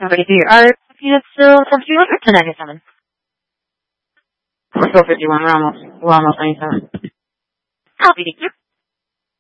Ready for your art. It's still 451 or 1097? We're still 51. We're almost 97. Copy.